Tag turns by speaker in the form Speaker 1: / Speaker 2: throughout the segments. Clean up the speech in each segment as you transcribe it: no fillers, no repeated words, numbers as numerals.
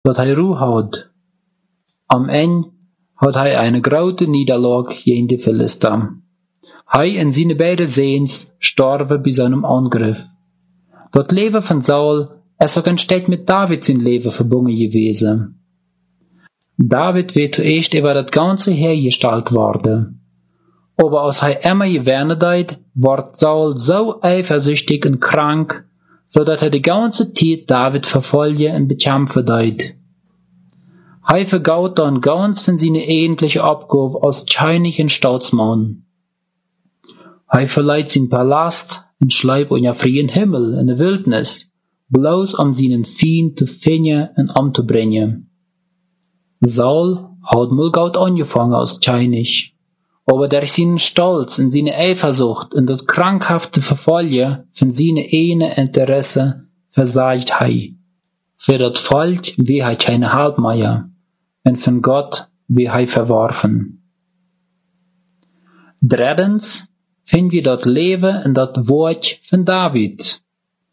Speaker 1: dat hij Ruhe hat. Am Ende hat hij eine grote Niederlage gegen die Philister. Hij en seine beide Sehens starven bij seinem Angriff. Dat Leben von Saul ist auch entsteht mit David sein Leben verbunden gewesen. David wird zuerst über das ganze Heer gestaltet worden. Aber als er immer gewähnt hat, wird Saul so eifersüchtig und krank, so dass er die ganze Zeit David verfolgen und bekämpfen hat. Er vergaut dann ganz von seiner eigentlichen Abgabe als scheinigen Staatsmann. Er verleiht seinen Palast und schleift in den freien Himmel in der Wildnis, bloß um seinen Feind zu finden und umzubringen. Saul hat mal gut angefangen als scheinig, aber durch seinen Stolz und seine Eifersucht und das krankhafte Verfolgen von seinen eigenen Interessen versagt er. Für das Volk wie er keine Halt mehr, und von Gott wie er verworfen. Drittens finden wir das Leben in das Wort von David.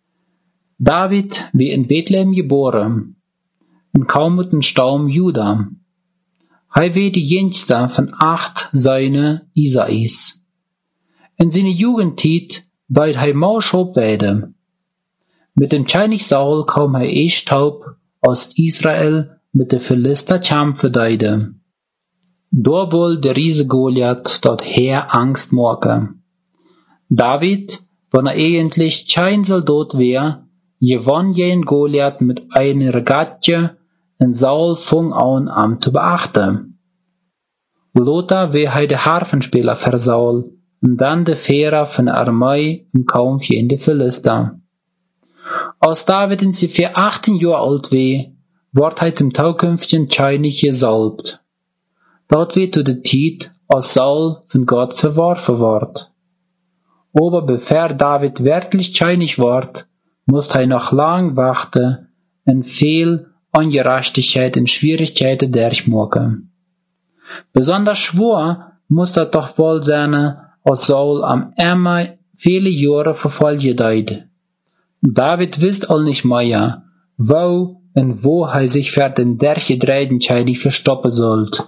Speaker 1: David wie in Bethlehem geboren und kaum mit dem Stamm Juda. Er war die jüngste von 8 Söhnen Isais. In seiner Jugendzeit weit er Maulschub werden. Mit dem König Saul kam er erst taub aus Israel mit den Philister kämpfen deide. Da wohl der Riese Goliath dort her Angst machen. David, wenn er eigentlich kein Soldat wär, gewann jeden Goliath mit einer Regatte und Saul fing an zu beachten. Lothar war der Harfenspieler für Saul und dann der Führer von der Armee im Kampf gegen die Philister. Als David in ungefähr 18 Jahre alt war, ward er zum zukünftigen König gesalbt. Dort wird zu der Zeit, als Saul von Gott verworfen ward. Aber bevor David wirklich König ward, musste er noch lang warten und viel Ungerechtigkeit und Schwierigkeiten durchmachen. Besonders schwer muss das doch wohl sein, als Saul am immer viele Jahre verfolgt hat. David wusste all nicht mehr, wo und wo er sich für den durchgedrehten König verstoppen sollte.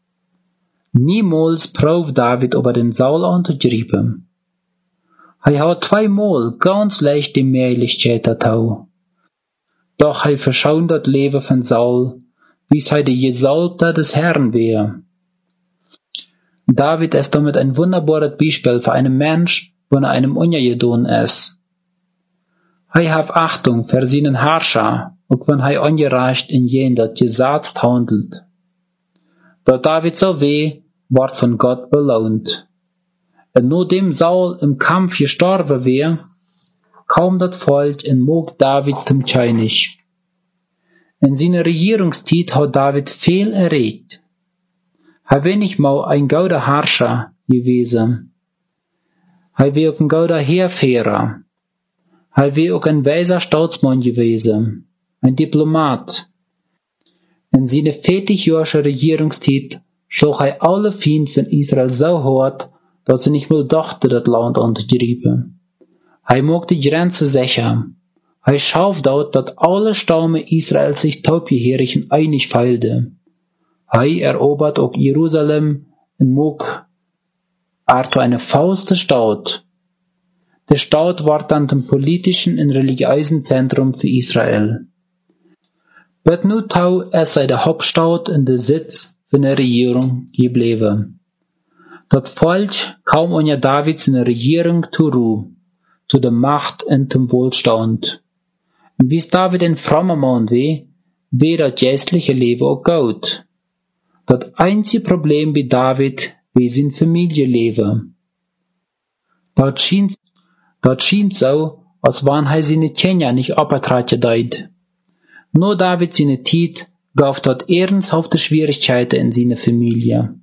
Speaker 1: Niemals probt David, ob er den Saul anzugreifen. Er hat 2-mal ganz leicht die Möglichkeit dazu. Doch er verschont das Leben von Saul, wie es der Gesalbte des Herrn wäre. David ist damit ein wunderbares Beispiel für einen Mensch, wenn er einem ungetan ist. Er hat Achtung für seinen Herrscher, auch wenn er ungerecht in jenem Gesetz handelt. Da David so weh, wird von Gott belohnt. Und nachdem Saul im Kampf gestorben wäre, kam das Volk und mag David zum König. In seiner Regierungszeit hat David viel erregt. Er war nicht mal ein guter Herrscher gewesen. Er war auch ein guter Heerführer. Er war auch ein weiser Staatsmann gewesen, ein Diplomat. In seiner 40-jährigen Regierungszeit schlug er alle Feinde von Israel so hart, dass sie nicht mehr dachte, das Land anzugreifen. Er mag die Grenze sicher. Er schuf dort, dass alle Stämme Israels sich taubgehörig und einig feilten. Er erobert auch Jerusalem und mag zu einer fauste Stadt. Der Stadt war dann zum politischen und religiösen Zentrum für Israel. But nu tau ist der Hauptstadt und der Sitz von der Regierung geblieben. Das Volk kam unter David seine Regierung zur Ruhe, zu der Macht und zum Wohlstand. Und wie David ein frommer Mann war das geistliche Leben auch gut. Das einzige Problem bei David war sein Familienleben. Das schien so, als wenn er seine Kinder nicht abgetragen hat. Nur David seine Zeit gab dort ernsthafte Schwierigkeiten in seiner Familie.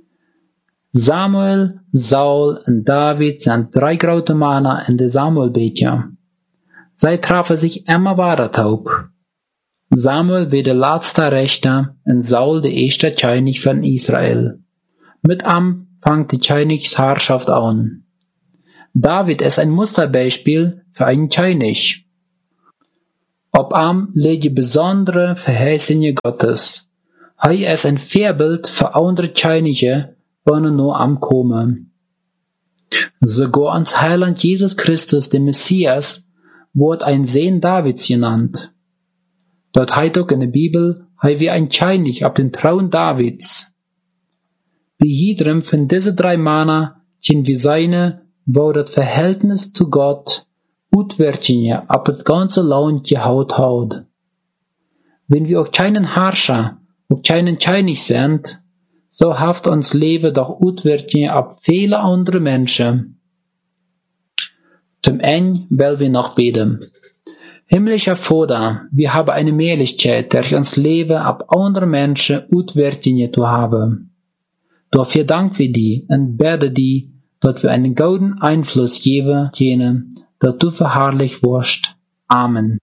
Speaker 1: Samuel, Saul und David sind 3 große Männer in der Samuelbücher. Sie trafen sich immer weiter taub. Samuel war der letzte Richter und Saul der erste König von Israel. Mit ihm fängt die Königsherrschaft an. David ist ein Musterbeispiel für einen König. Op am ligt je bijzondere verheißingen Gottes. Hij is een voorbeeld voor andere Tscheinige, wanneer nu am komen. Sogar ons Heiland Jesus Christus, der Messias, wordt ein Sohn Davids genannt. Dort heißt auch in der Bibel, hij wie ein Tscheinig auf den Thron Davids. Wie jedem von diese 3 Männer, die wir seine, wo das Verhältnis zu Gott Utwerkingen ab das ganze Land gehaut hat. Wenn wir auch keinen Herrscher, auch keinen König sind, so haft uns Leben doch Utwerkingen ab viele andere Menschen. Zum Ende will wir noch beten. Himmlischer Vater, wir haben eine Möglichkeit, durch uns Leben ab andere Menschen Utwerkingen zu haben. Dafür danken wir dir und beten dir, dass wir einen guten Einfluss geben können, dass du verherrlicht wirst. Amen.